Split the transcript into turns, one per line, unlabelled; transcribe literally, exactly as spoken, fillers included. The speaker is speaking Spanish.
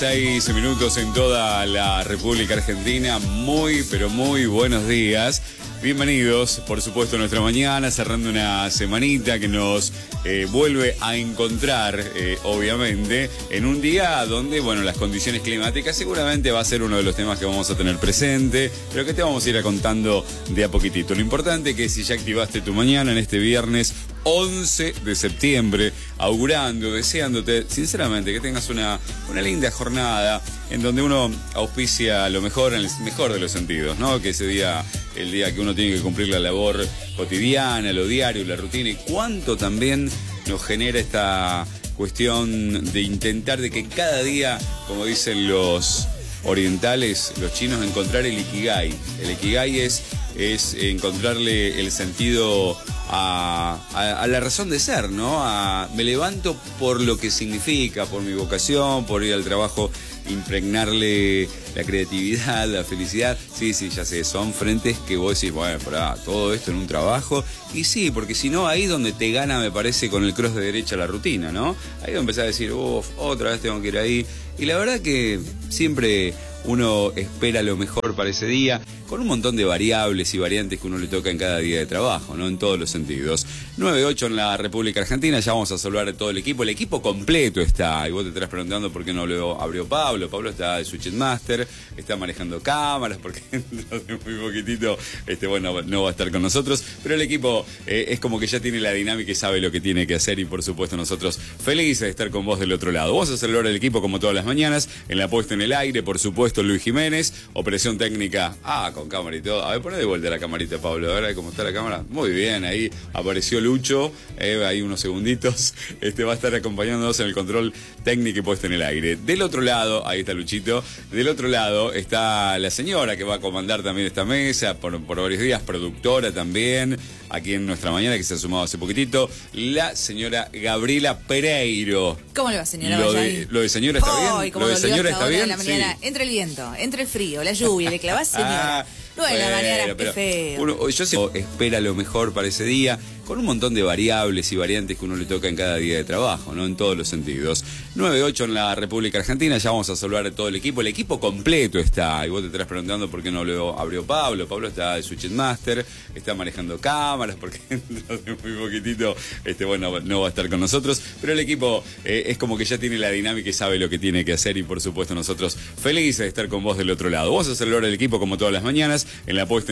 Seis minutos en toda la República Argentina. Muy, pero muy buenos días. Bienvenidos, por supuesto, a nuestra mañana, cerrando una semanita que nos eh, vuelve a encontrar, eh, obviamente, en un día donde, bueno, las condiciones climáticas seguramente va a ser uno de los temas que vamos a tener presente, pero que te vamos a ir contando de a poquitito. Lo importante es que si ya activaste tu mañana en este viernes once de septiembre, augurando, deseándote, sinceramente, que tengas una, una linda jornada en donde uno auspicia lo mejor, en el mejor de los sentidos, ¿no? Que ese día, el día que uno tiene que cumplir la labor cotidiana, lo diario, la rutina, y cuánto también nos genera esta cuestión de intentar de que cada día, como dicen los orientales, los chinos, encontrar el ikigai. El ikigai es, es encontrarle el sentido a, a, a la razón de ser, ¿no? A, me levanto por lo que significa, por mi vocación, por ir al trabajo, impregnarle la creatividad, la felicidad. Sí, sí, ya sé, son frentes que vos decís, bueno, pará, todo esto en un trabajo. Y sí, porque si no, ahí donde te gana, me parece, con el cross de derecha la rutina, ¿no? Ahí donde empezás a decir, uff, otra vez tengo que ir ahí. Y la verdad que siempre uno espera lo mejor para ese día, con un montón de variables y variantes que uno le toca en cada día de trabajo, ¿no? En todos los sentidos. nueve ocho en la República Argentina, ya vamos a saludar a todo el equipo. El equipo completo está, y vos te estarás preguntando por qué no lo abrió Pablo. Pablo está de Switch Master, está manejando cámaras, porque dentro de muy poquitito, este, bueno, no va a estar con nosotros, pero el equipo eh, es como que ya tiene la dinámica y sabe lo que tiene que hacer, y por supuesto nosotros felices de estar con vos del otro lado. Vamos a saludar al equipo como todas las mañanas, en la puesta en el aire, por supuesto, Luis Jiménez, operación técnica, ah, con cámara y todo. A ver, poné de vuelta la camarita, Pablo, a ver cómo está la cámara. Muy bien, ahí apareció Lucho, eh, ahí unos segunditos, este va a estar acompañándonos en el control técnico y puesto en el aire. Del otro lado, ahí está Luchito, del otro lado está la señora que va a comandar también esta mesa por, por varios días, productora también, aquí en Nuestra Mañana, que se ha sumado hace poquitito, la señora Gabriela Pereiro.
¿Cómo le va, señora?
Lo de, lo de señora está
oh,
bien, lo de señora está bien.
De la mañana, sí. Entre el viento, entre el frío, la lluvia, le clavás, señora. Ah, no de bueno, la mañana, qué feo. Uno,
yo sé, espera lo mejor para ese día, con un montón de variables y variantes que uno le toca en cada día de trabajo, ¿no? En todos los sentidos. nueve ocho en la República Argentina, ya vamos a saludar a todo el equipo. El equipo completo está, y vos te estarás preguntando por qué no lo abrió Pablo. Pablo está de Switch Master, está manejando cámaras, porque dentro de muy poquitito, este, bueno, no va a estar con nosotros, pero el equipo eh, es como que ya tiene la dinámica y sabe lo que tiene que hacer, y por supuesto nosotros felices de estar con vos del otro lado. Vamos a saludar al equipo como todas las mañanas, en la puesta